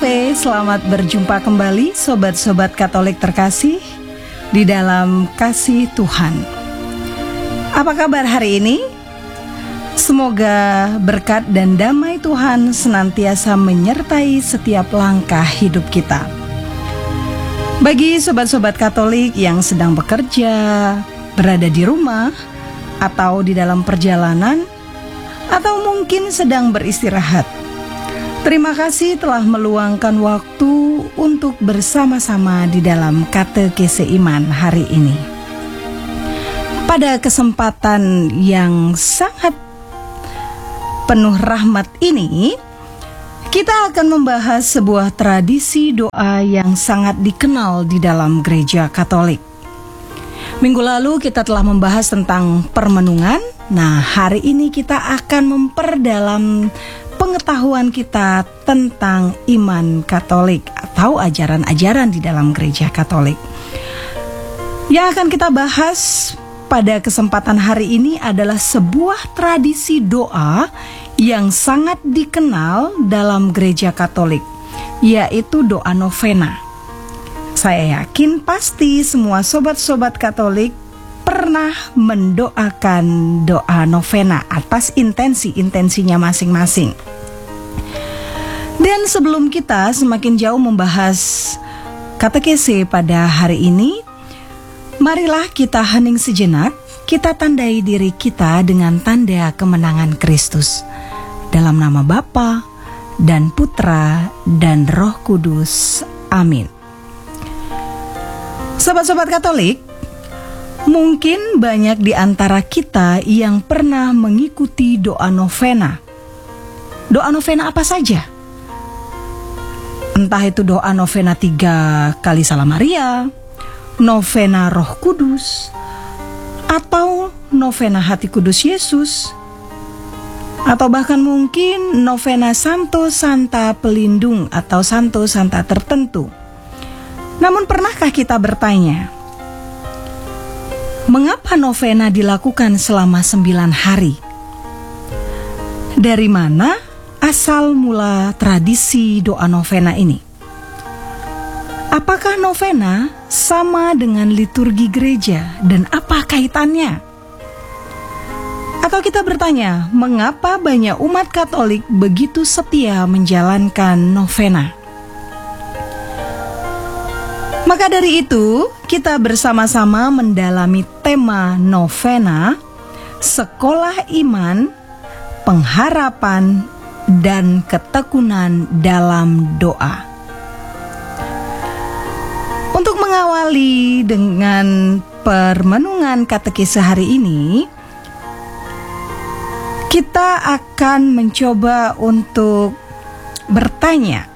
Selamat berjumpa kembali sobat-sobat Katolik terkasih di dalam kasih Tuhan. Apa kabar hari ini? Semoga berkat dan damai Tuhan senantiasa menyertai setiap langkah hidup kita. Bagi sobat-sobat Katolik yang sedang bekerja, berada di rumah, atau di dalam perjalanan, atau mungkin sedang beristirahat, terima kasih telah meluangkan waktu untuk bersama-sama di dalam katekese iman hari ini. Pada kesempatan yang sangat penuh rahmat ini, kita akan membahas sebuah tradisi doa yang sangat dikenal di dalam gereja Katolik. Minggu lalu kita telah membahas tentang permenungan. Nah, hari ini kita akan memperdalam pengetahuan kita tentang iman Katolik atau ajaran-ajaran di dalam gereja Katolik. Yang akan kita bahas pada kesempatan hari ini adalah sebuah tradisi doa yang sangat dikenal dalam gereja Katolik, yaitu doa novena. Saya yakin pasti semua sobat-sobat Katolik pernah mendoakan doa novena atas intensinya masing-masing. Dan sebelum kita semakin jauh membahas katekese pada hari ini, marilah kita hening sejenak, kita tandai diri kita dengan tanda kemenangan Kristus. Dalam nama Bapa dan Putra dan Roh Kudus. Amin. Sobat-sobat Katolik, mungkin banyak di antara kita yang pernah mengikuti doa novena. Doa novena apa saja? Entah itu doa novena 3 kali Salam Maria, novena Roh Kudus, atau novena Hati Kudus Yesus, atau bahkan mungkin novena Santo Santa Pelindung atau Santo Santa tertentu. Namun pernahkah kita bertanya, mengapa novena dilakukan selama 9 hari? Dari mana asal mula tradisi doa novena ini? Apakah novena sama dengan liturgi gereja dan apa kaitannya? Atau kita bertanya, mengapa banyak umat Katolik begitu setia menjalankan novena? Maka dari itu, kita bersama-sama mendalami tema novena, sekolah iman, pengharapan, dan ketekunan dalam doa. Untuk mengawali dengan permenungan katekese hari ini, kita akan mencoba untuk bertanya.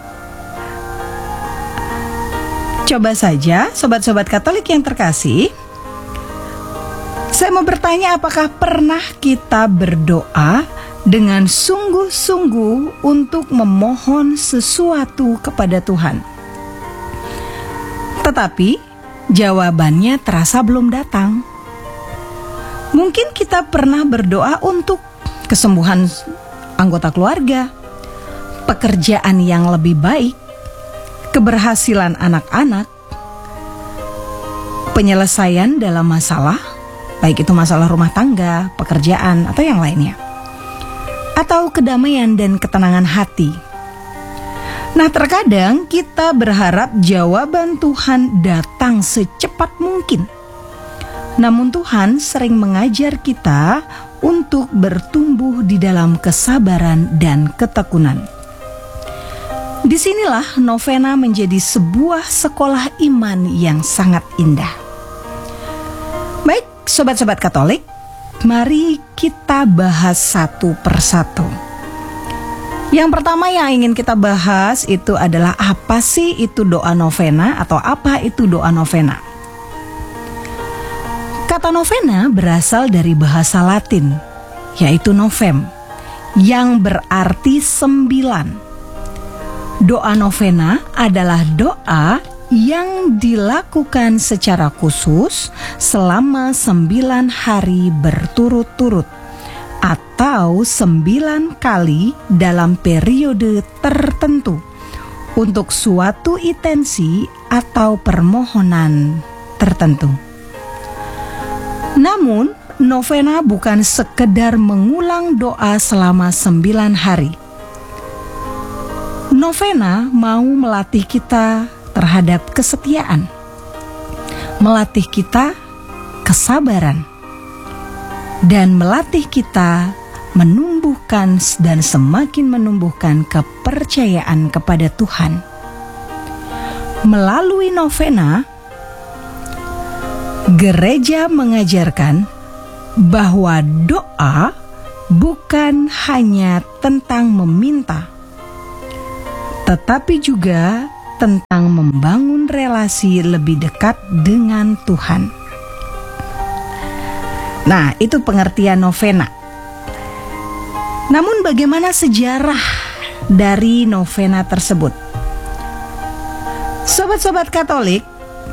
Coba saja, sobat-sobat Katolik yang terkasih, saya mau bertanya, apakah pernah kita berdoa dengan sungguh-sungguh untuk memohon sesuatu kepada Tuhan? Tetapi jawabannya terasa belum datang. Mungkin kita pernah berdoa untuk kesembuhan anggota keluarga, pekerjaan yang lebih baik, keberhasilan anak-anak, penyelesaian dalam masalah, baik itu masalah rumah tangga, pekerjaan, atau yang lainnya, atau kedamaian dan ketenangan hati. Nah, terkadang kita berharap jawaban Tuhan datang secepat mungkin. Namun Tuhan sering mengajar kita untuk bertumbuh di dalam kesabaran dan ketekunan. Disinilah novena menjadi sebuah sekolah iman yang sangat indah. Baik, sobat-sobat Katolik, mari kita bahas satu persatu. Yang pertama yang ingin kita bahas itu adalah apa sih itu doa novena atau apa itu doa novena. Kata novena berasal dari bahasa Latin, yaitu novem, yang berarti 9. Doa novena adalah doa yang dilakukan secara khusus selama 9 hari berturut-turut atau 9 kali dalam periode tertentu untuk suatu intensi atau permohonan tertentu. Namun, novena bukan sekedar mengulang doa selama 9 hari. Novena mau melatih kita terhadap kesetiaan, melatih kita kesabaran, dan melatih kita menumbuhkan dan semakin menumbuhkan kepercayaan kepada Tuhan. Melalui novena, gereja mengajarkan bahwa doa bukan hanya tentang meminta, tetapi juga tentang membangun relasi lebih dekat dengan Tuhan. Nah, itu pengertian novena. Namun bagaimana sejarah dari novena tersebut? Sobat-sobat Katolik,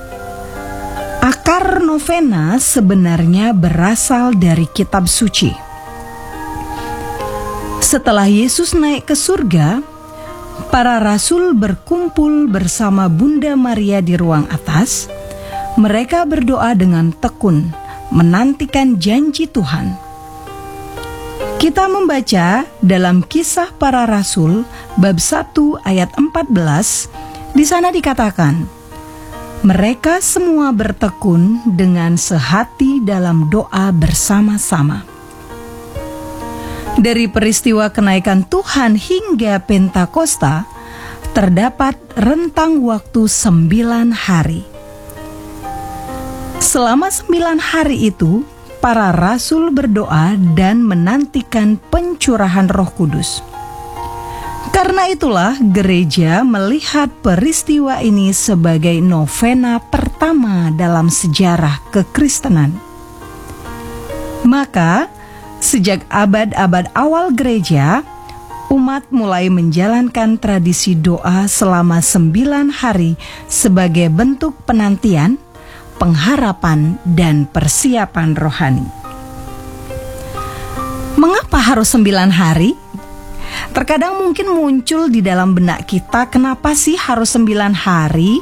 akar novena sebenarnya berasal dari kitab suci. Setelah Yesus naik ke surga, para rasul berkumpul bersama Bunda Maria di ruang atas. Mereka berdoa dengan tekun, menantikan janji Tuhan. Kita membaca dalam Kisah Para Rasul bab 1 ayat 14, di sana dikatakan, mereka semua bertekun dengan sehati dalam doa bersama-sama. Dari peristiwa kenaikan Tuhan hingga Pentakosta, terdapat rentang waktu 9 hari. Selama 9 hari itu, para rasul berdoa dan menantikan pencurahan Roh Kudus. Karena itulah gereja melihat peristiwa ini sebagai novena pertama dalam sejarah kekristenan. Maka, sejak abad-abad awal gereja, umat mulai menjalankan tradisi doa selama 9 hari sebagai bentuk penantian, pengharapan, dan persiapan rohani. Mengapa harus 9 hari? Terkadang mungkin muncul di dalam benak kita, kenapa sih harus 9 hari?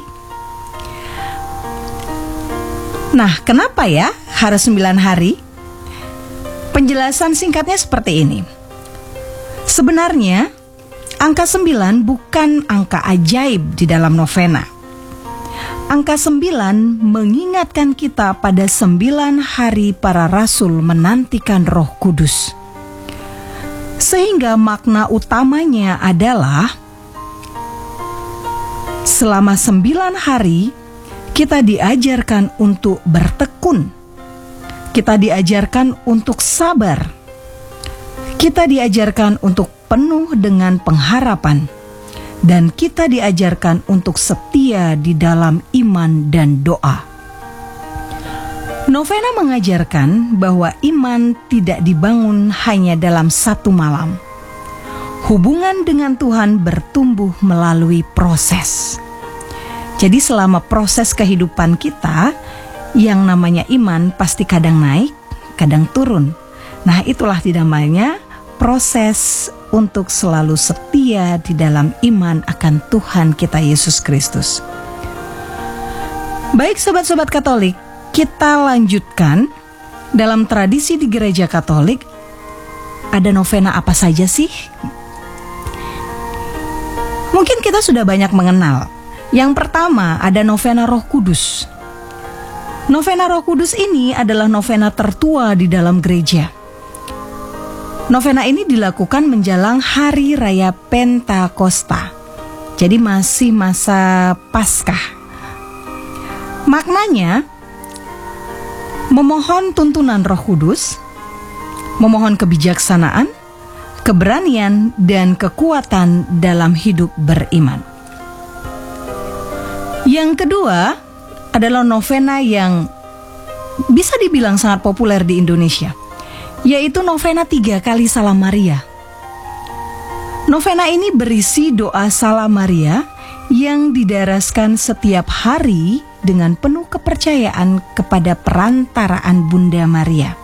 Nah, kenapa ya harus 9 hari? Penjelasan singkatnya seperti ini. Sebenarnya, angka 9 bukan angka ajaib di dalam novena. Angka 9 mengingatkan kita pada 9 hari para rasul menantikan Roh Kudus. Sehingga makna utamanya adalah selama 9 hari kita diajarkan untuk bertekun. Kita diajarkan untuk sabar. Kita diajarkan untuk penuh dengan pengharapan. Dan kita diajarkan untuk setia di dalam iman dan doa. Novena mengajarkan bahwa iman tidak dibangun hanya dalam satu malam. Hubungan dengan Tuhan bertumbuh melalui proses. Jadi selama proses kehidupan kita, yang namanya iman pasti kadang naik, kadang turun. Nah, itulah dinamanya proses untuk selalu setia di dalam iman akan Tuhan kita Yesus Kristus. Baik sobat-sobat Katolik, kita lanjutkan. Dalam tradisi di gereja Katolik, ada novena apa saja sih? Mungkin kita sudah banyak mengenal. Yang pertama ada novena Roh Kudus. Novena Roh Kudus ini adalah novena tertua di dalam gereja. Novena ini dilakukan menjelang Hari Raya Pentakosta. Jadi masih masa Paskah. Maknanya memohon tuntunan Roh Kudus, memohon kebijaksanaan, keberanian, dan kekuatan dalam hidup beriman. Yang kedua adalah novena yang bisa dibilang sangat populer di Indonesia, yaitu novena 3 kali Salam Maria. Novena ini berisi doa Salam Maria yang didaraskan setiap hari dengan penuh kepercayaan kepada perantaraan Bunda Maria.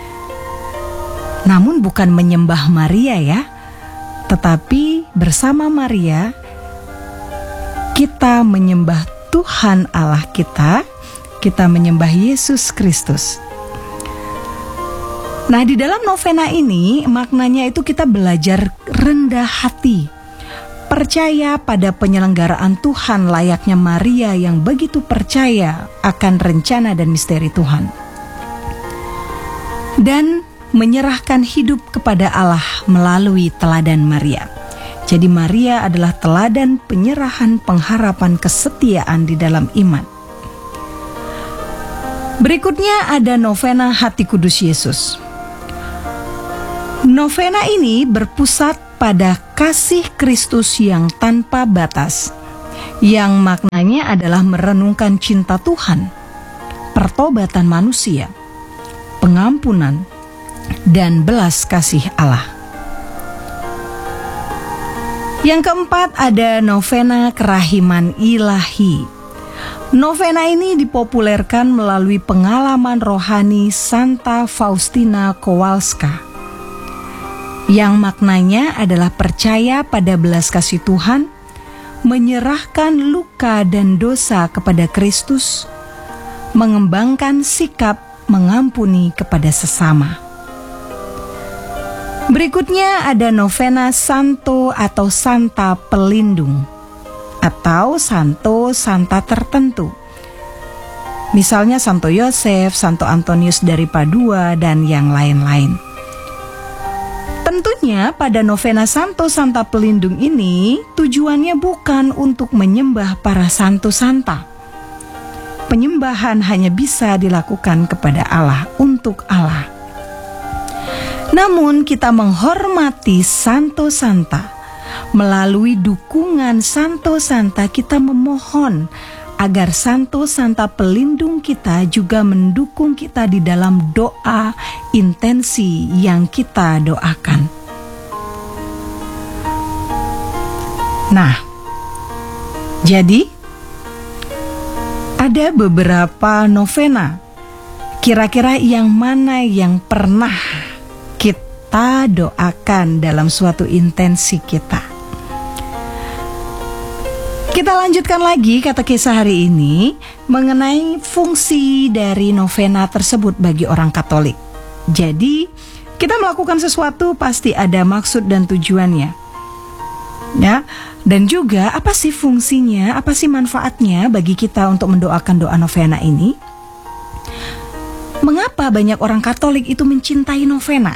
Namun bukan menyembah Maria ya, tetapi bersama Maria kita menyembah Tuhan Allah kita menyembah Yesus Kristus. Nah, di dalam novena ini maknanya itu kita belajar rendah hati, percaya pada penyelenggaraan Tuhan layaknya Maria yang begitu percaya akan rencana dan misteri Tuhan, dan menyerahkan hidup kepada Allah melalui teladan Maria. Jadi Maria adalah teladan penyerahan, pengharapan, kesetiaan di dalam iman. Berikutnya ada novena Hati Kudus Yesus. Novena ini berpusat pada kasih Kristus yang tanpa batas, yang maknanya adalah merenungkan cinta Tuhan, pertobatan manusia, pengampunan, dan belas kasih Allah. Yang keempat ada novena Kerahiman Ilahi. Novena ini dipopulerkan melalui pengalaman rohani Santa Faustina Kowalska, yang maknanya adalah percaya pada belas kasih Tuhan, menyerahkan luka dan dosa kepada Kristus, mengembangkan sikap mengampuni kepada sesama. Berikutnya ada novena Santo atau Santa Pelindung, atau Santo Santa tertentu. Misalnya Santo Yosef, Santo Antonius dari Padua, dan yang lain-lain. Tentunya pada novena Santo Santa Pelindung ini tujuannya bukan untuk menyembah para santo santa. Penyembahan hanya bisa dilakukan kepada Allah, untuk Allah. Namun kita menghormati santo santa. Melalui dukungan santo santa kita memohon agar santo santa pelindung kita juga mendukung kita di dalam doa intensi yang kita doakan. Nah, jadi ada beberapa novena. Kira-kira yang mana yang pernah kita doakan dalam suatu intensi kita? Kita lanjutkan lagi katekisa hari ini mengenai fungsi dari novena tersebut bagi orang Katolik. Jadi, kita melakukan sesuatu pasti ada maksud dan tujuannya. Ya, dan juga apa sih fungsinya, apa sih manfaatnya bagi kita untuk mendoakan doa novena ini? Mengapa banyak orang Katolik itu mencintai novena?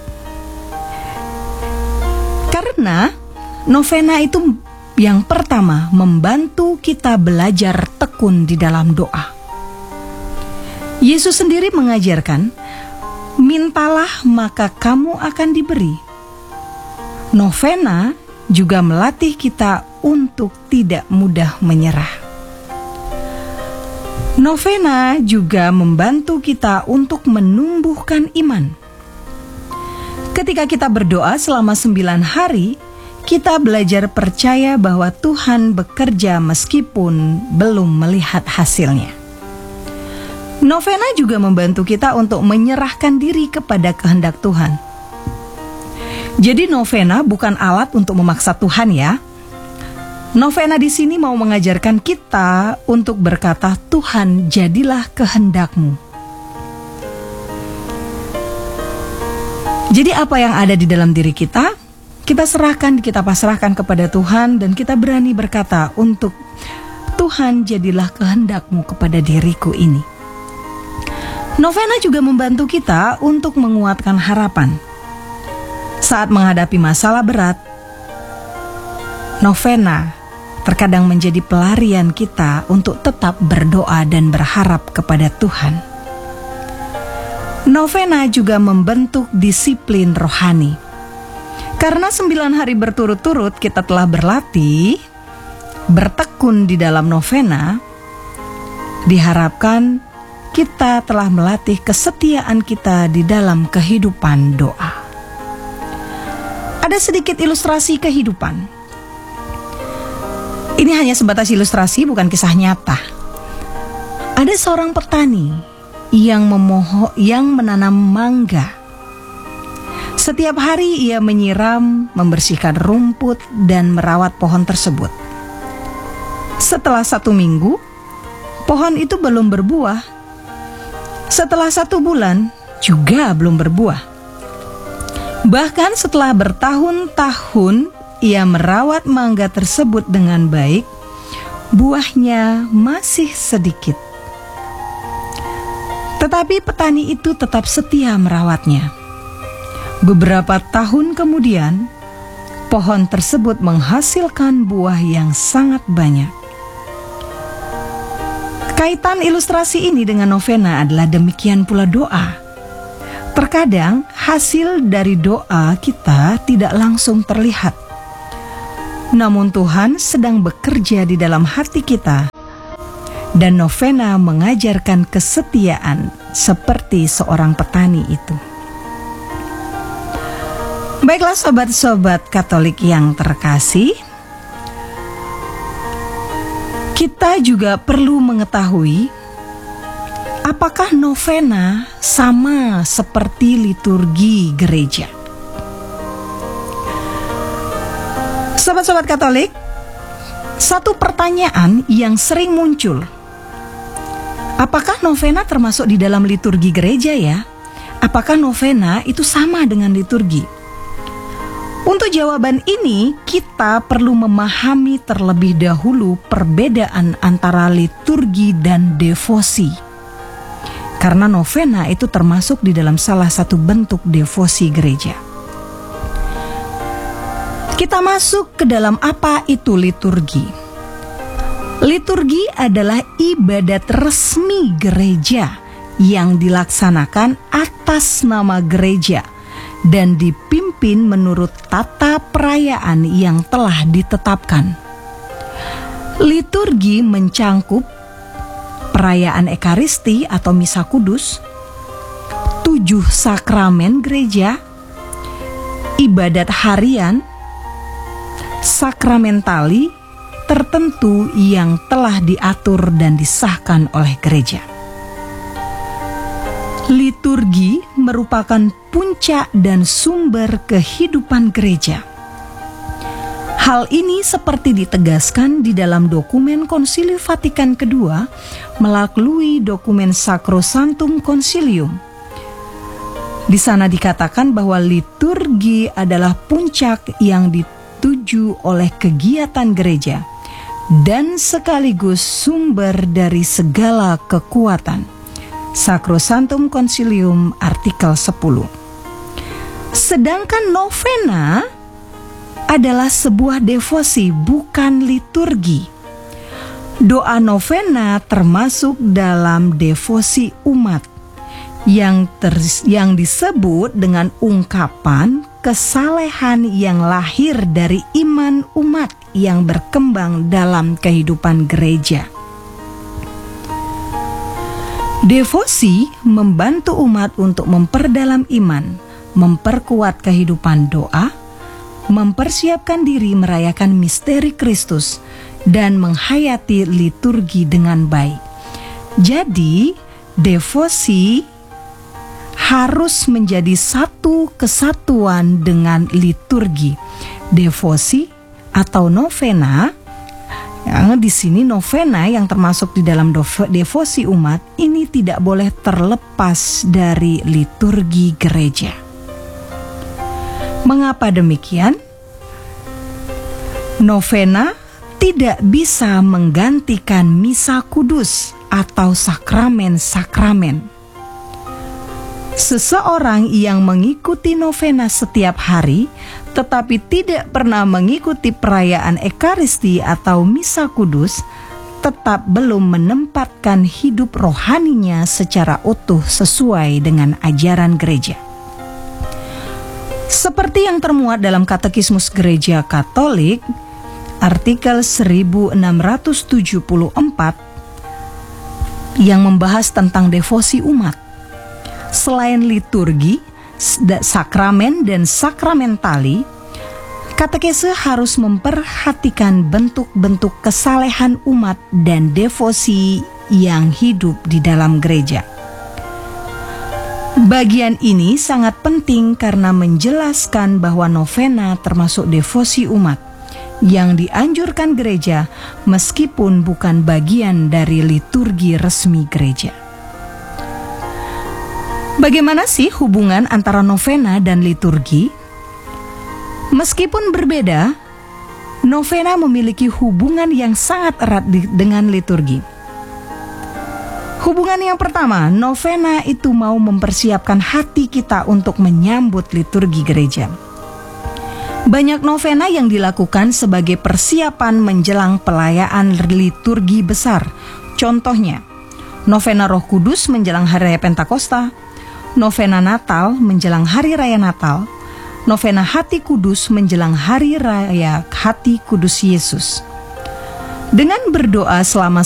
Karena novena itu yang pertama membantu kita belajar tekun di dalam doa. Yesus sendiri mengajarkan, mintalah maka kamu akan diberi. Novena juga melatih kita untuk tidak mudah menyerah. Novena juga membantu kita untuk menumbuhkan iman. Ketika kita berdoa selama 9 hari, kita belajar percaya bahwa Tuhan bekerja meskipun belum melihat hasilnya. Novena juga membantu kita untuk menyerahkan diri kepada kehendak Tuhan. Jadi novena bukan alat untuk memaksa Tuhan ya. Novena di sini mau mengajarkan kita untuk berkata, Tuhan jadilah kehendak-Mu. Jadi apa yang ada di dalam diri kita, kita pasrahkan kepada Tuhan, dan kita berani berkata untuk Tuhan jadilah kehendak-Mu kepada diriku ini. Novena juga membantu kita untuk menguatkan harapan. Saat menghadapi masalah berat, novena terkadang menjadi pelarian kita untuk tetap berdoa dan berharap kepada Tuhan. Novena juga membentuk disiplin rohani. Karena 9 hari berturut-turut kita telah berlatih, bertekun di dalam novena, diharapkan kita telah melatih kesetiaan kita di dalam kehidupan doa. Ada sedikit ilustrasi kehidupan. Ini hanya sebatas ilustrasi, bukan kisah nyata. Ada seorang petani yang menanam mangga. Setiap hari ia menyiram, membersihkan rumput, dan merawat pohon tersebut. Setelah 1 minggu, pohon itu belum berbuah. Setelah 1 bulan, juga belum berbuah. Bahkan setelah bertahun-tahun ia merawat mangga tersebut dengan baik, buahnya masih sedikit. Tetapi petani itu tetap setia merawatnya. Beberapa tahun kemudian, pohon tersebut menghasilkan buah yang sangat banyak. Kaitan ilustrasi ini dengan novena adalah demikian pula doa. Terkadang hasil dari doa kita tidak langsung terlihat. Namun Tuhan sedang bekerja di dalam hati kita, dan novena mengajarkan kesetiaan seperti seorang petani itu. Baiklah sobat-sobat Katolik yang terkasih, kita juga perlu mengetahui apakah novena sama seperti liturgi gereja. Sobat-sobat Katolik, satu pertanyaan yang sering muncul, apakah novena termasuk di dalam liturgi gereja ya? Apakah novena itu sama dengan liturgi? Untuk jawaban ini, kita perlu memahami terlebih dahulu perbedaan antara liturgi dan devosi. Karena novena itu termasuk di dalam salah satu bentuk devosi gereja. Kita masuk ke dalam apa itu liturgi. Liturgi adalah ibadat resmi gereja yang dilaksanakan atas nama gereja dan dipimpin menurut tata perayaan yang telah ditetapkan. Liturgi mencangkup perayaan Ekaristi atau Misa Kudus, 7 sakramen gereja, ibadat harian, sakramentali tertentu yang telah diatur dan disahkan oleh gereja. Liturgi merupakan puncak dan sumber kehidupan gereja. Hal ini seperti ditegaskan di dalam dokumen Konsili Vatikan II melalui dokumen Sacrosanctum Concilium. Di sana dikatakan bahwa liturgi adalah puncak yang dituju oleh kegiatan gereja dan sekaligus sumber dari segala kekuatan. Sacrosanctum Concilium artikel 10. Sedangkan novena adalah sebuah devosi, bukan liturgi. Doa novena termasuk dalam devosi umat yang disebut dengan ungkapan kesalehan yang lahir dari iman umat yang berkembang dalam kehidupan gereja. Devosi membantu umat untuk memperdalam iman, memperkuat kehidupan doa, mempersiapkan diri merayakan misteri Kristus, dan menghayati liturgi dengan baik. Jadi, devosi harus menjadi satu kesatuan dengan liturgi. Devosi atau novena, di sini novena yang termasuk di dalam devosi umat ini tidak boleh terlepas dari liturgi gereja. Mengapa demikian? Novena tidak bisa menggantikan misa kudus atau sakramen-sakramen. Seseorang yang mengikuti novena setiap hari tetapi tidak pernah mengikuti perayaan Ekaristi atau misa kudus tetap belum menempatkan hidup rohaninya secara utuh sesuai dengan ajaran gereja. Seperti yang termuat dalam Katekismus Gereja Katolik artikel 1674 yang membahas tentang devosi umat. Selain liturgi, sakramen dan sakramentali, katekese harus memperhatikan bentuk-bentuk kesalehan umat dan devosi yang hidup di dalam gereja. Bagian ini sangat penting karena menjelaskan bahwa novena termasuk devosi umat yang dianjurkan gereja meskipun bukan bagian dari liturgi resmi gereja. Bagaimana sih hubungan antara novena dan liturgi? Meskipun berbeda, novena memiliki hubungan yang sangat erat dengan liturgi. Hubungan yang pertama, novena itu mau mempersiapkan hati kita untuk menyambut liturgi gereja. Banyak novena yang dilakukan sebagai persiapan menjelang perayaan liturgi besar. Contohnya, novena Roh Kudus menjelang Hari Raya Pentakosta, novena Natal menjelang Hari Raya Natal, novena Hati Kudus menjelang Hari Raya Hati Kudus Yesus. Dengan berdoa selama